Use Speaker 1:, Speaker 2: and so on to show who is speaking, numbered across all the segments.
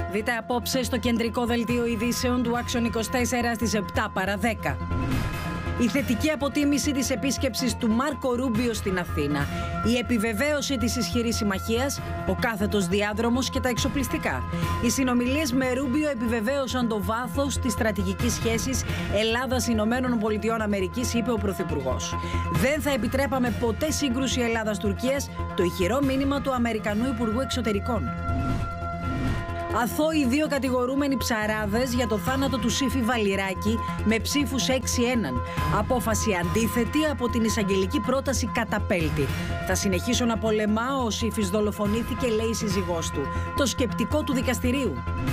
Speaker 1: Δείτε απόψε στο κεντρικό δελτίο ειδήσεων του Action 24 στις 7 παρά 10. Η θετική αποτίμηση της επίσκεψης του Μάρκο Ρούμπιο στην Αθήνα. Η επιβεβαίωση της ισχυρής συμμαχίας, ο κάθετος διάδρομος και τα εξοπλιστικά. Οι συνομιλίες με Ρούμπιο επιβεβαίωσαν το βάθος της στρατηγικής σχέσης Ελλάδας-Ηνωμένων Πολιτειών Αμερικής, είπε ο Πρωθυπουργός. Δεν θα επιτρέπαμε ποτέ σύγκρουση Ελλάδας-Τουρκίας, το ηχηρό μήνυμα του Αμερικανού Υπουργού Εξωτερικών. Αθώοι δύο κατηγορούμενοι ψαράδες για το θάνατο του Σύφη Βαλιράκη με ψήφους 6-1. Απόφαση αντίθετη από την εισαγγελική πρόταση Καταπέλτη. Θα συνεχίσω να πολεμάω, ο Σύφης δολοφονήθηκε, λέει η σύζυγός του. Το σκεπτικό του δικαστηρίου.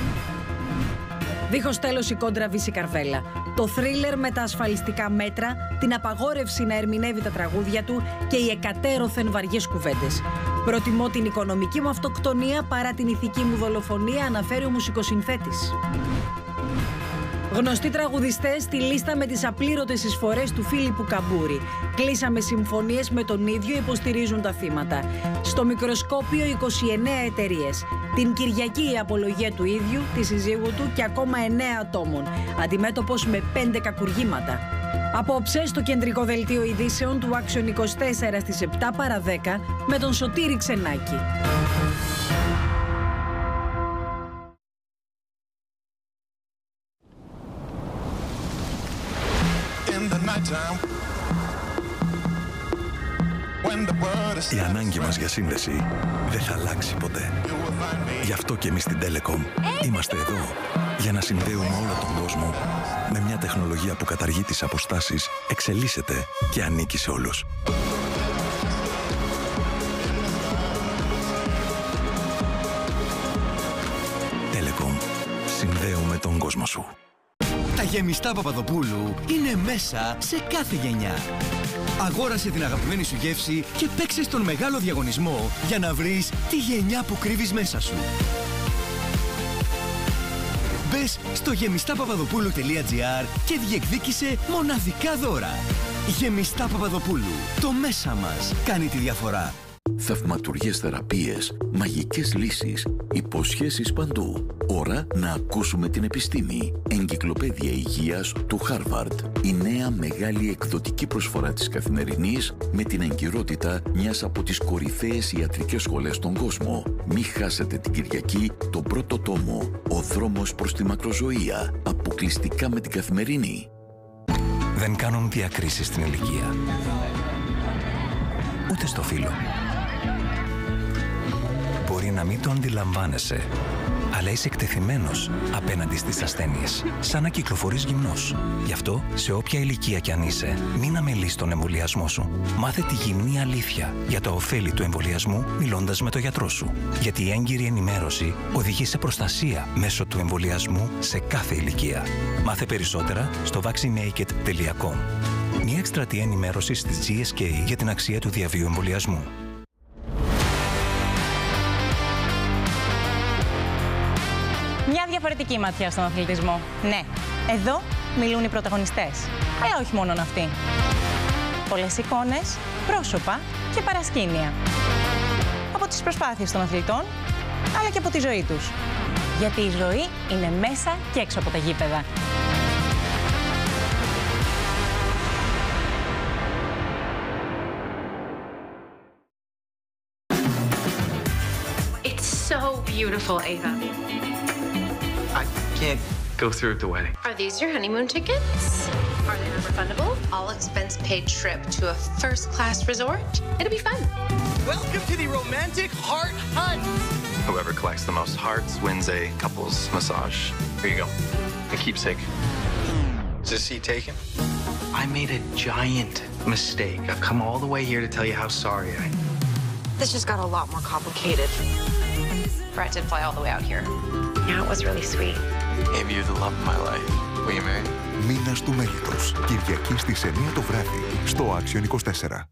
Speaker 1: Δίχως τέλος η κόντρα Βύση Καρβέλα. Το θρίλερ με τα ασφαλιστικά μέτρα, την απαγόρευση να ερμηνεύει τα τραγούδια του και οι εκατέρωθεν βαριές κουβέντες. Προτιμώ την οικονομική μου αυτοκτονία παρά την ηθική μου δολοφονία, αναφέρει ο μουσικοσυνθέτης. Γνωστοί τραγουδιστές στη λίστα με τις απλήρωτες εισφορές του Φίλιππου Καμπούρη. Κλείσαμε συμφωνίες με τον ίδιο, υποστηρίζουν τα θύματα. Στο μικροσκόπιο 29 εταιρείες. Την Κυριακή η απολογία του ίδιου, της συζύγου του και ακόμα 9 ατόμων. Αντιμέτωπος με 5 κακουργήματα. Απόψε στο κεντρικό δελτίο ειδήσεων του Action 24 στις 7 παρά 10 με τον Σωτήρη Ξενάκη.
Speaker 2: Η ανάγκη μας για σύνδεση δεν θα αλλάξει ποτέ. Γι' αυτό και εμείς στην Telecom είμαστε εδώ για να συνδέουμε όλο τον κόσμο με μια τεχνολογία που καταργεί τις αποστάσεις, εξελίσσεται και ανήκει σε όλους. Telecom. Συνδέουμε τον κόσμο σου.
Speaker 3: Τα γεμιστά Παπαδοπούλου είναι μέσα σε κάθε γενιά. Αγόρασε την αγαπημένη σου γεύση και παίξε στον μεγάλο διαγωνισμό για να βρεις τη γενιά που κρύβεις μέσα σου. Μπες στο γεμιστάπαπαδοπούλου.gr και διεκδίκησε μοναδικά δώρα. Γεμιστά Παπαδοπούλου. Το μέσα μας κάνει τη διαφορά.
Speaker 4: Θαυματουργές θεραπείες, μαγικές λύσεις, υποσχέσεις παντού. Ώρα να ακούσουμε την επιστήμη. Εγκυκλοπαίδεια υγείας του Χάρβαρντ. Η νέα μεγάλη εκδοτική προσφορά της Καθημερινής με την εγκυρότητα μιας από τις κορυφαίες ιατρικές σχολές στον κόσμο. Μη χάσετε την Κυριακή τον πρώτο τόμο «Ο δρόμος προς τη μακροζωία». Αποκλειστικά με την Καθημερινή.
Speaker 5: Δεν κάνουν διακρίσεις στην ηλικία. Ούτε στο φύλο. Μπορεί να μην το αντιλαμβάνεσαι, αλλά είσαι εκτεθειμένος απέναντι στις ασθένειες, σαν να κυκλοφορείς γυμνός. Γι' αυτό, σε όποια ηλικία κι αν είσαι, μην αμελείς τον εμβολιασμό σου. Μάθε τη γυμνή αλήθεια για τα ωφέλη του εμβολιασμού μιλώντας με τον γιατρό σου. Γιατί η έγκυρη ενημέρωση οδηγεί σε προστασία μέσω του εμβολιασμού σε κάθε ηλικία. Μάθε περισσότερα στο vaccinaked.com. Μια εκστρατεία ενημέρωσης της GSK για την αξία του διαβίου εμβολιασμού.
Speaker 6: Μια διαφορετική ματιά στον αθλητισμό. Ναι, εδώ μιλούν οι πρωταγωνιστές. Αλλά όχι μόνον αυτοί. Πολλές εικόνες, πρόσωπα και παρασκήνια. Από τις προσπάθειες των αθλητών, αλλά και από τη ζωή τους. Γιατί η ζωή είναι μέσα και έξω από τα γήπεδα.
Speaker 7: So beautiful, Ava.
Speaker 8: I can't go through with the wedding.
Speaker 7: Are these your honeymoon tickets? Are they non-refundable? All expense paid trip to a first-class resort? It'll be fun.
Speaker 3: Welcome to the romantic heart hunt.
Speaker 8: Whoever collects the most hearts wins a couple's massage. Here you go. A keepsake. Is this seat taken? I made a giant mistake. I've come all the way here to tell you how sorry I am.
Speaker 7: This just got a lot more complicated. Brett did fly all the way out here. Yeah, it was really sweet.
Speaker 8: Maybe you're the love of my life. Will you marry me?
Speaker 2: Μήνας του μέλητος. Κυριακή στις 9 το βράδυ στο Action 24.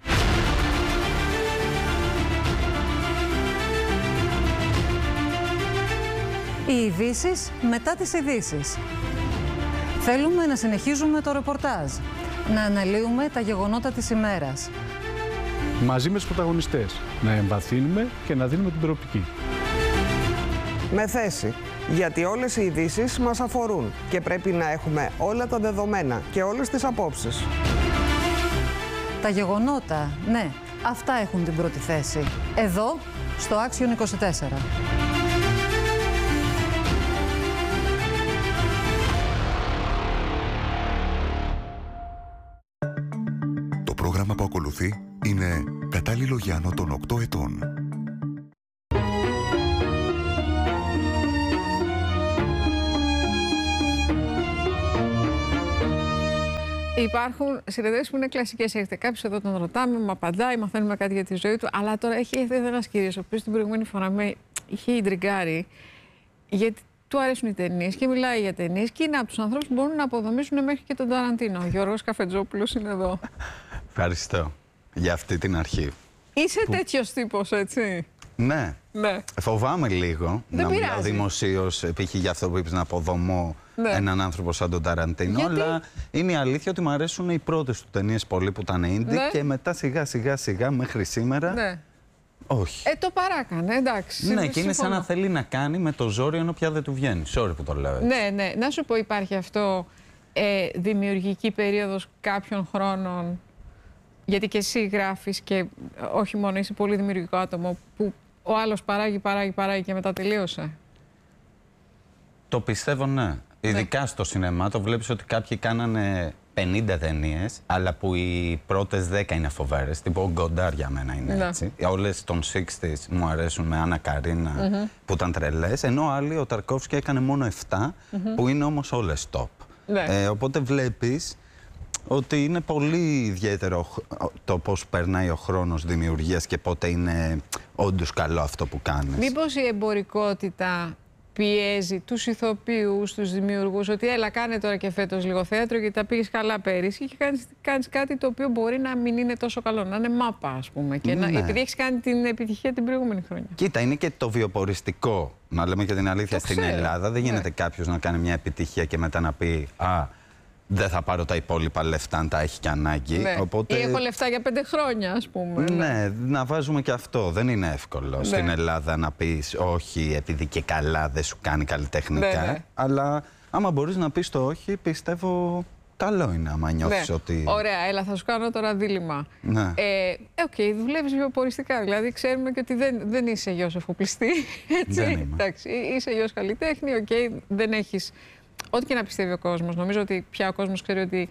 Speaker 9: Οι ειδήσεις μετά τις ειδήσεις. Θέλουμε να συνεχίζουμε το ρεπορτάζ, να αναλύουμε τα γεγονότα της ημέρας.
Speaker 10: Μαζί με τους πρωταγωνιστές, να εμβαθύνουμε και να δίνουμε την προοπτική.
Speaker 11: Με θέση Γιατί όλες οι ειδήσεις μας αφορούν και πρέπει να έχουμε όλα τα δεδομένα και όλες τις απόψεις.
Speaker 9: Τα γεγονότα, ναι, αυτά έχουν την πρώτη θέση. Εδώ, στο Άξιον 24.
Speaker 12: Το πρόγραμμα που ακολουθεί είναι κατάλληλο για άνω των 8 ετών.
Speaker 13: Υπάρχουν συνεδρίες που είναι κλασικές. Έχετε κάποιος εδώ, τον ρωτάμε, μου απαντάει, μαθαίνουμε κάτι για τη ζωή του. Αλλά τώρα έχει έρθει ένας κύριος, ο οποίος την προηγούμενη φορά με είχε ιντριγκάρει, γιατί του αρέσουν οι ταινίες και μιλάει για ταινίες και είναι από τους ανθρώπους που μπορούν να αποδομήσουν μέχρι και τον Ταραντίνο. Ο Γιώργος Καφετζόπουλος είναι εδώ.
Speaker 14: Ευχαριστώ για αυτή την αρχή.
Speaker 13: Είσαι τέτοιος τύπος, έτσι?
Speaker 14: Ναι. Φοβάμαι λίγο να μιλάω δημοσίως, π.χ. για αυτό που είπες, να αποδομώ έναν άνθρωπο σαν τον Ταραντίνο. Αλλά είναι η αλήθεια ότι μου αρέσουν οι πρώτες του ταινίες πολύ που ήταν indie και μετά σιγά μέχρι σήμερα. Όχι.
Speaker 13: Το παράκανε, εντάξει.
Speaker 14: Ναι, και είναι σαν να θέλει να κάνει με το ζόρι ενώ πια δεν του βγαίνει. Sorry που το λέω έτσι.
Speaker 13: Ναι. Να σου πω, υπάρχει αυτό δημιουργική περίοδος κάποιων χρόνων, γιατί και εσύ γράφεις και όχι μόνο, είσαι πολύ δημιουργικό άτομο, που ο άλλος παράγει και μετά τελείωσε?
Speaker 14: Το πιστεύω, ναι. Ειδικά στο σινεμά το βλέπεις ότι κάποιοι κάνανε 50 ταινίες, αλλά που οι πρώτες 10 είναι φοβέρες. Τύπου ο Γκοντάρ για μένα είναι έτσι. Όλες των 60s μου αρέσουν, με Άννα Καρίνα που ήταν τρελές, ενώ άλλοι, ο Ταρκόφσκι έκανε μόνο 7, που είναι όμως όλες top. Οπότε βλέπεις ότι είναι πολύ ιδιαίτερο το πώς περνάει ο χρόνος δημιουργίας και πότε είναι όντως καλό αυτό που κάνεις.
Speaker 13: Μήπως η εμπορικότητα πιέζει τους ηθοποιούς, τους δημιουργούς, ότι έλα κάνε τώρα και φέτος λίγο θέατρο γιατί τα πήγες καλά πέρυσι και κάνεις κάτι το οποίο μπορεί να μην είναι τόσο καλό, να είναι μάπα ας πούμε, και επειδή έχεις κάνει την επιτυχία την προηγούμενη χρονιά.
Speaker 14: Κοίτα, είναι και το βιοποριστικό, να λέμε και την αλήθεια, στην Ελλάδα. Δεν γίνεται κάποιος να κάνει μια επιτυχία και μετά να πει δεν θα πάρω τα υπόλοιπα λεφτά αν τα έχει και ανάγκη. Οπότε...
Speaker 13: Ή έχω λεφτά για 5 χρόνια, ας πούμε.
Speaker 14: Ναι, να βάζουμε και αυτό. Δεν είναι εύκολο στην Ελλάδα να πεις όχι επειδή και καλά δεν σου κάνει καλλιτεχνικά. Αλλά άμα μπορείς να πεις το όχι, πιστεύω καλό είναι άμα νιώθεις ότι...
Speaker 13: Ωραία, έλα, θα σου κάνω τώρα δίλημμα. Δουλεύεις βιοποριστικά, δηλαδή ξέρουμε και ότι δεν είσαι γιος εφοπλιστή. Έτσι. Εντάξει, είσαι γιος καλλιτέχνη, δεν έχεις... Ό,τι και να πιστεύει ο κόσμος, νομίζω ότι πια ο κόσμος ξέρει ότι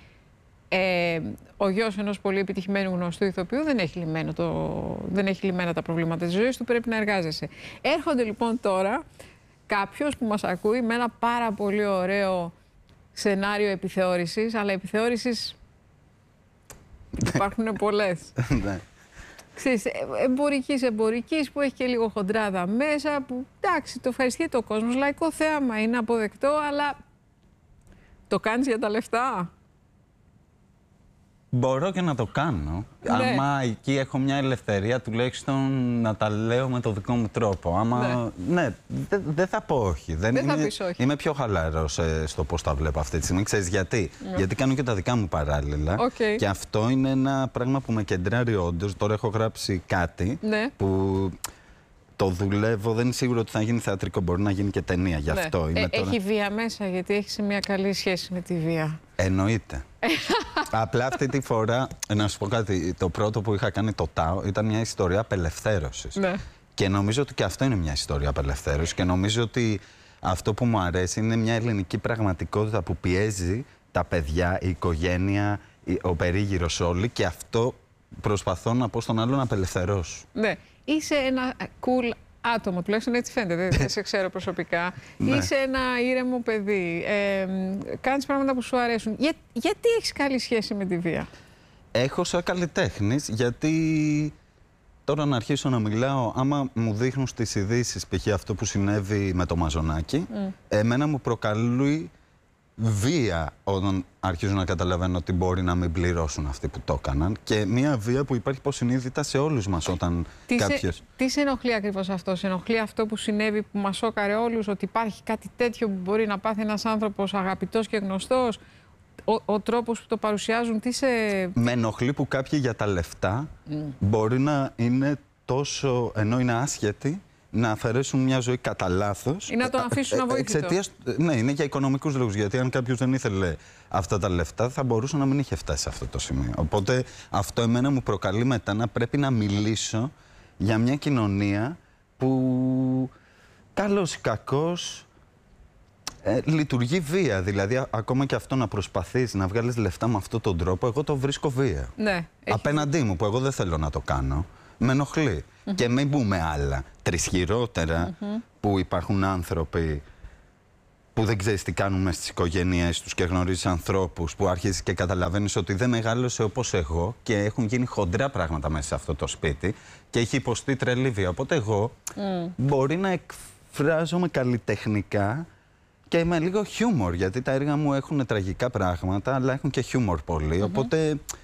Speaker 13: ο γιος ενός πολύ επιτυχημένου γνωστού ηθοποιού δεν έχει λυμμένα τα προβλήματα της ζωής του, πρέπει να εργάζεσαι. Έρχονται λοιπόν τώρα κάποιος που μας ακούει με ένα πάρα πολύ ωραίο σενάριο επιθεώρησης, αλλά επιθεώρησης υπάρχουν πολλές. Ξέρεις, εμπορικής που έχει και λίγο χοντράδα μέσα, που εντάξει, το ευχαριστιέται ο κόσμος, λαϊκό θέαμα είναι αποδεκτό, αλλά το κάνεις για τα λεφτά?
Speaker 14: Μπορώ και να το κάνω. Άμα εκεί έχω μια ελευθερία, τουλάχιστον να τα λέω με το δικό μου τρόπο. Άμα δεν θα πω όχι.
Speaker 13: Δεν θα πεις όχι.
Speaker 14: Είμαι πιο χαλαρός στο πώς τα βλέπω αυτή τη στιγμή. Ξέρεις γιατί? Γιατί κάνω και τα δικά μου παράλληλα. Και αυτό είναι ένα πράγμα που με κεντράρει όντως. Τώρα έχω γράψει κάτι που το δουλεύω. Δεν είναι σίγουρο ότι θα γίνει θεατρικό. Μπορεί να γίνει και ταινία. Γι' αυτό είμαι τώρα...
Speaker 13: Έχει βία μέσα, γιατί έχεις μια καλή σχέση με τη βία.
Speaker 14: Εννοείται. Απλά αυτή τη φορά, να σου πω κάτι, το πρώτο που είχα κάνει, το ΤΑΟ, ήταν μια ιστορία απελευθέρωσης. Και νομίζω ότι και αυτό είναι μια ιστορία απελευθέρωσης και νομίζω ότι αυτό που μου αρέσει είναι μια ελληνική πραγματικότητα που πιέζει τα παιδιά, η οικογένεια, ο περίγυρος όλοι, και αυτό προσπαθώ να πω στον άλλο να απελευθερώσω.
Speaker 13: Ναι. Είσαι ένα cool άτομο, τουλάχιστον έτσι φαίνεται, δεν σε ξέρω προσωπικά. Είσαι ένα ήρεμο παιδί, κάνεις πράγματα που σου αρέσουν. Γιατί έχεις καλή σχέση με τη βία?
Speaker 14: Έχω σαν καλλιτέχνης, γιατί τώρα να αρχίσω να μιλάω, άμα μου δείχνουν στις ειδήσεις, π.χ. αυτό που συνέβη με το Μαζονάκι, εμένα μου προκαλεί βία όταν αρχίζω να καταλαβαίνω ότι μπορεί να μην πληρώσουν αυτοί που το έκαναν, και μια βία που υπάρχει υποσυνείδητα σε όλους μας όταν κάποιος...
Speaker 13: Τι σε ενοχλεί ακριβώς αυτό? Σε ενοχλεί αυτό που συνέβη, που μας σώκαρε όλους, ότι υπάρχει κάτι τέτοιο που μπορεί να πάθει ένας άνθρωπος αγαπητός και γνωστός? Ο τρόπος που το παρουσιάζουν,
Speaker 14: Με ενοχλεί που κάποιοι για τα λεφτά μπορεί να είναι τόσο, ενώ είναι άσχετοι, να αφαιρέσουν μια ζωή κατά λάθος.
Speaker 13: Ή να τον αφήσουν αβοήθητο.
Speaker 14: Ναι, είναι για οικονομικούς λόγους. Γιατί αν κάποιος δεν ήθελε αυτά τα λεφτά, θα μπορούσε να μην είχε φτάσει σε αυτό το σημείο. Οπότε αυτό εμένα μου προκαλεί μετά να πρέπει να μιλήσω για μια κοινωνία που καλός ή κακός λειτουργεί βία. Δηλαδή, ακόμα και αυτό να προσπαθείς να βγάλεις λεφτά με αυτόν τον τρόπο, εγώ το βρίσκω βία.
Speaker 13: Ναι,
Speaker 14: απέναντί μου, που εγώ δεν θέλω να το κάνω, με ενοχλεί. Και μην πούμε άλλα. Τρισχυρότερα, που υπάρχουν άνθρωποι που δεν ξέρεις τι κάνουν μες στις οικογένειές τους και γνωρίζεις ανθρώπους που αρχίζεις και καταλαβαίνεις ότι δεν μεγάλωσε όπως εγώ και έχουν γίνει χοντρά πράγματα μέσα σε αυτό το σπίτι και έχει υποστεί τρελή βία. Οπότε εγώ μπορεί να εκφράζομαι καλλιτεχνικά και με λίγο χιούμορ, γιατί τα έργα μου έχουν τραγικά πράγματα, αλλά έχουν και χιούμορ πολύ. Οπότε